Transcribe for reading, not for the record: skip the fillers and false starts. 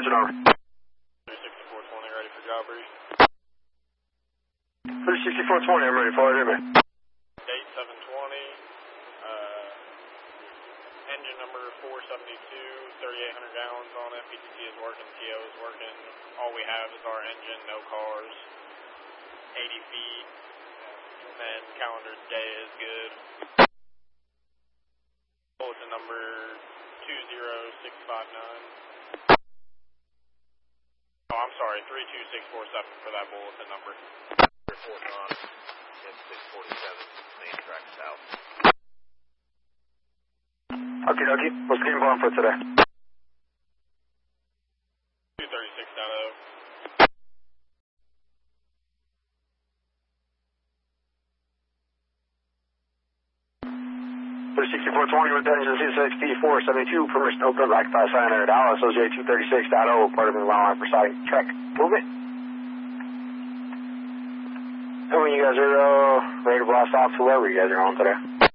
engine over. 36420, ready for job brief. 36420, I'm ready for it, man. 8720, engine number 472, 3,800 gallons on it. PTT is working, TO is working. All we have is our engine, no cars, 80 feet, and calendar day is good. Bulletin number 20659. Oh, I'm sorry, 32647 for that bulletin number. Reporting on M647, main track south. Okay, dokie. What's the game plan for today? 236.0. 36420 with engine C6D472, permission to open up occupied sign under Dallas, OJ 236.0, part of the line for side check. Movement. And when you guys are ready to blast off to wherever you guys are on today.